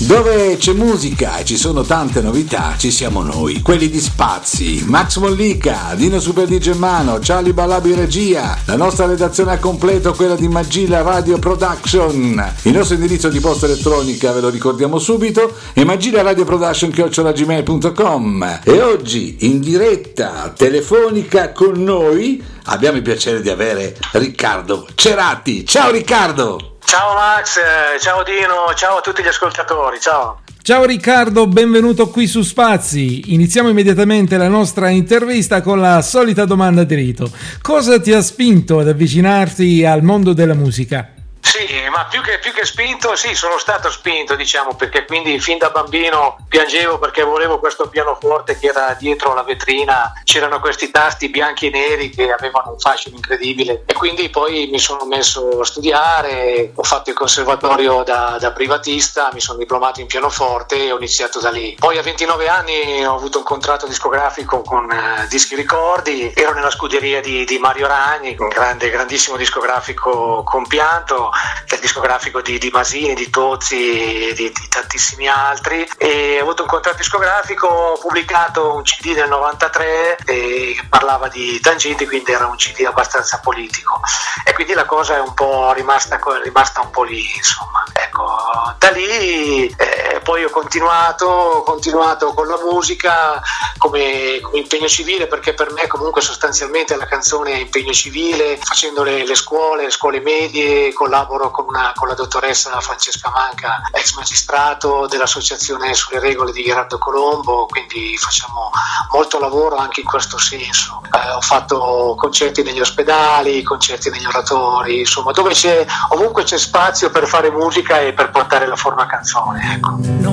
Dove c'è musica e ci sono tante novità, ci siamo noi, quelli di Spazi, Max Mollica, Dino Super di Germano, Charlie Balabi Regia, la nostra redazione a completo, quella di Magilla Radio Production. Il nostro indirizzo di posta elettronica ve lo ricordiamo subito, è magillaradioproduction@gmail.com. E oggi in diretta telefonica con noi abbiamo il piacere di avere Riccardo Ceratti. Ciao Riccardo! Ciao Max, ciao Dino, ciao a tutti gli ascoltatori, ciao. Ciao Riccardo, benvenuto qui su Spazi. Iniziamo immediatamente la nostra intervista con la solita domanda di rito. Cosa ti ha spinto ad avvicinarti al mondo della musica? Sì, ma più che spinto, sì, sono stato spinto, diciamo, perché quindi fin da bambino piangevo perché volevo questo pianoforte che era dietro la vetrina, c'erano questi tasti bianchi e neri che avevano un fascino incredibile e quindi poi mi sono messo a studiare, ho fatto il conservatorio da privatista, mi sono diplomato in pianoforte e ho iniziato da lì. Poi a 29 anni ho avuto un contratto discografico con Dischi Ricordi, ero nella scuderia di Mario Ragni, un grandissimo discografico compianto, che è il discografico di Masini, di Tozzi, di tantissimi altri, e ho avuto un contratto discografico, ho pubblicato un CD nel 93 che parlava di Tangenti, quindi era un CD abbastanza politico e quindi la cosa è un po' rimasta un po' lì, insomma. Ecco, da lì poi ho continuato con la musica come impegno civile, perché per me comunque sostanzialmente la canzone è impegno civile, facendo le scuole medie, collaboro con la dottoressa Francesca Manca, ex magistrato dell'Associazione sulle regole di Gerardo Colombo, quindi facciamo molto lavoro anche in questo senso. Ho fatto concerti negli ospedali, concerti negli oratori, insomma ovunque c'è spazio per fare musica e per portare la forma canzone, ecco.